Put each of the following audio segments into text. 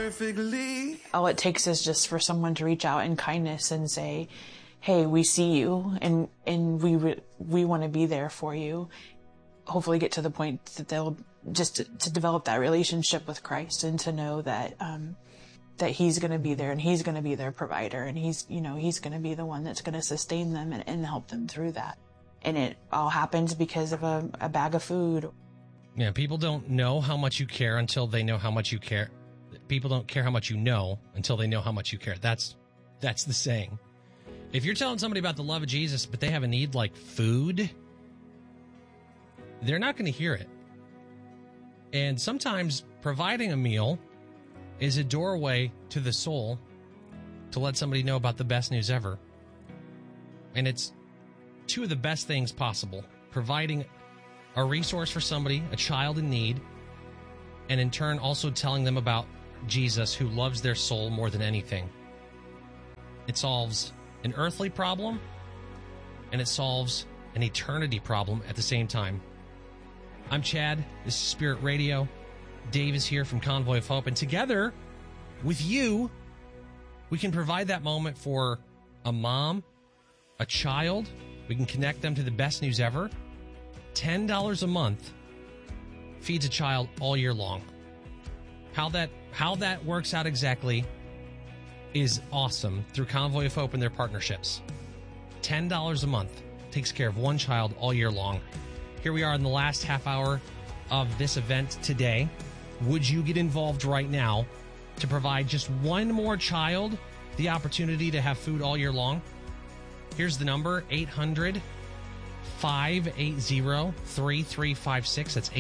perfectly. All it takes is just for someone to reach out in kindness and say, hey, we see you and we want to be there for you. Hopefully get to the point that they'll just to develop that relationship with Christ and to know that that he's going to be there and he's going to be their provider and he's going to be the one that's going to sustain them and help them through that. And it all happens because of a bag of food. Yeah, people don't know how much you care until they know how much you care. People don't care how much you know until they know how much you care. That's the saying. If you're telling somebody about the love of Jesus, but they have a need like food, they're not going to hear it. And sometimes providing a meal is a doorway to the soul to let somebody know about the best news ever. And it's two of the best things possible. Providing a resource for somebody, a child in need, and in turn also telling them about Jesus who loves their soul more than anything. It solves an earthly problem and it solves an eternity problem at the same time. I'm Chad. This is Spirit Radio. Dave is here from Convoy of Hope. And together with you, we can provide that moment for a mom, a child. We can connect them to the best news ever. $10 a month feeds a child all year long. How that works out exactly is awesome through Convoy of Hope and their partnerships. $10 a month takes care of one child all year long. Here we are in the last half hour of this event today. Would you get involved right now to provide just one more child the opportunity to have food all year long? Here's the number, 800-580-3356. That's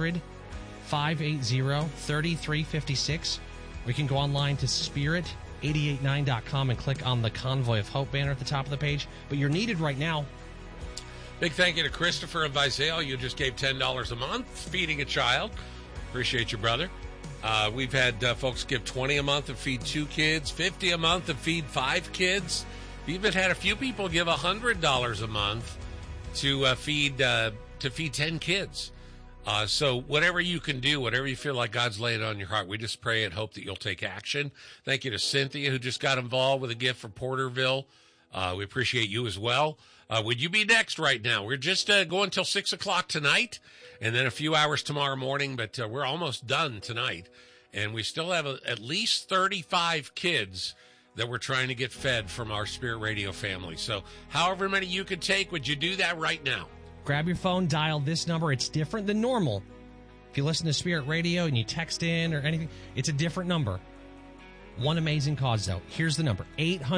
800-580-3356. Or you can go online to spirit889.com and click on the Convoy of Hope banner at the top of the page. But you're needed right now. Big thank you to Christopher and Visail. You just gave $10 a month, feeding a child. Appreciate you, brother. We've had folks give $20 a month and feed 2 kids, $50 a month and feed 5 kids. We've even had a few people give $100 a month to feed 10 kids. So whatever you can do, whatever you feel like God's laying on your heart, we just pray and hope that you'll take action. Thank you to Cynthia, who just got involved with a gift for Porterville. We appreciate you as well. Would you be next right now? We're just going till 6 o'clock tonight and then a few hours tomorrow morning, but we're almost done tonight. And we still have at least 35 kids that we're trying to get fed from our Spirit Radio family. So however many you could take, would you do that right now? Grab your phone, dial this number. It's different than normal. If you listen to Spirit Radio and you text in or anything, it's a different number. One amazing cause, though. Here's the number,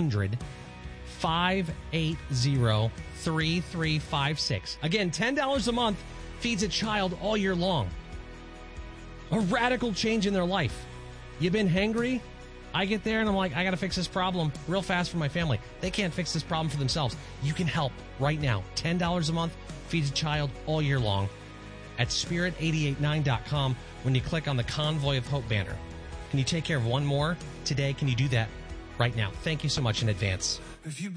800-580-3356. Again, $10 a month feeds a child all year long. A radical change in their life. You've been hangry? I get there and I'm like, I got to fix this problem real fast for my family. They can't fix this problem for themselves. You can help right now. $10 a month feeds a child all year long at spirit889.com when you click on the Convoy of Hope banner. Can you take care of one more today? Can you do that right now? Thank you so much in advance.